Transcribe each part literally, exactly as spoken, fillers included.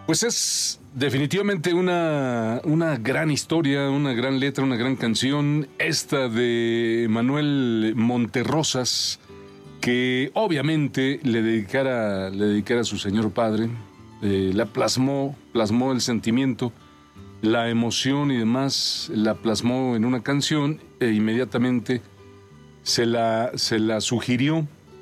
Pues es definitivamente una, una gran historia, una gran letra, una gran canción, esta de Manuel Monterrosas, que obviamente le dedicara, le dedicara a su señor padre, eh, la plasmó, plasmó el sentimiento, la emoción y demás, la plasmó en una canción e inmediatamente se la, se la sugirió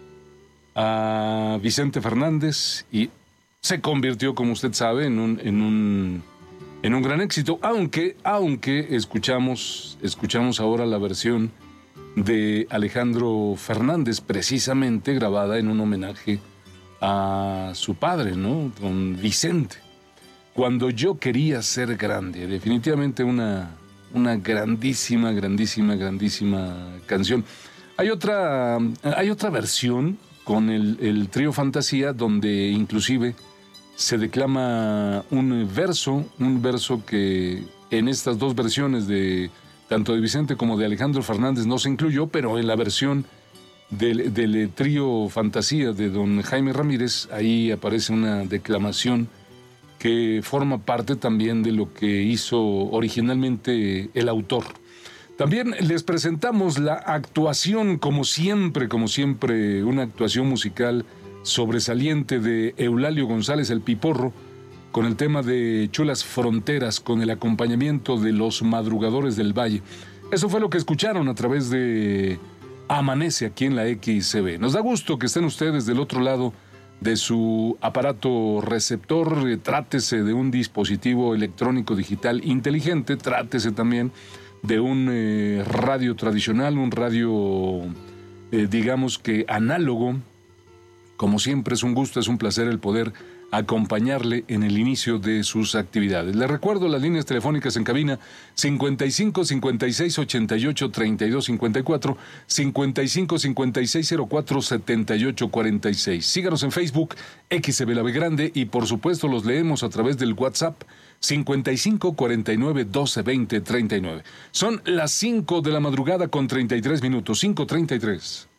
a Vicente Fernández y se convirtió, como usted sabe, en un, en un, en un gran éxito, aunque, aunque escuchamos, escuchamos ahora la versión de Alejandro Fernández, precisamente grabada en un homenaje a su padre, ¿no? Don Vicente. Cuando yo quería ser grande, definitivamente una, una grandísima, grandísima, grandísima canción. Hay otra, hay otra versión con el, el trío Fantasía, donde inclusive se declama un verso, un verso que en estas dos versiones de tanto de Vicente como de Alejandro Fernández no se incluyó, pero en la versión del, del trío Fantasía de don Jaime Ramírez, ahí aparece una declamación que forma parte también de lo que hizo originalmente el autor. También les presentamos la actuación, como siempre, como siempre, una actuación musical sobresaliente de Eulalio González el Piporro, con el tema de Chulas Fronteras, con el acompañamiento de Los Madrugadores del Valle. Eso fue lo que escucharon a través de Amanece aquí en la X C B. Nos da gusto que estén ustedes del otro lado de su aparato receptor. Trátese de un dispositivo electrónico digital inteligente, trátese también de un eh, radio tradicional, un radio, eh, digamos que análogo. Como siempre es un gusto, es un placer el poder acompañarle en el inicio de sus actividades. Le recuerdo las líneas telefónicas en cabina cincuenta y cinco, cincuenta y seis, ochenta y ocho, treinta y dos, cincuenta y cuatro, cincuenta y cinco, cincuenta y seis, cero cuatro, setenta y ocho, cuarenta y seis. Síganos en Facebook, X C B La B Grande, y por supuesto los leemos a través del WhatsApp cincuenta y cinco, cuarenta y nueve, doce, veinte, treinta y nueve. Son las cinco de la madrugada con treinta y tres minutos, cinco treinta y tres.